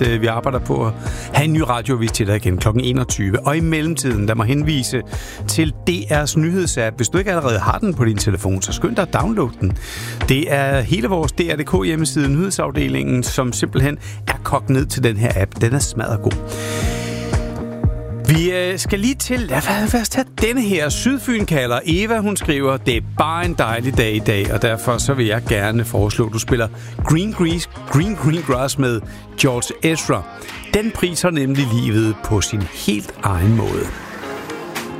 vi arbejder på at have en ny radioavis til dig igen kl. 21. Og i mellemtiden, der må henvise til DR's nyhedsapp. Hvis du ikke allerede har den på din telefon, så skynd dig at downloade den. Det er hele vores DR.dk hjemmeside, nyhedsafdelingen, som simpelthen er kogt ned til den her app. Den er smadret god. Vi skal lige til, lad os tage denne her. Sydfyn kalder Eva, hun skriver, det er bare en dejlig dag i dag, og derfor så vil jeg gerne foreslå, at du spiller Green Grass med George Ezra. Den priser nemlig livet på sin helt egen måde.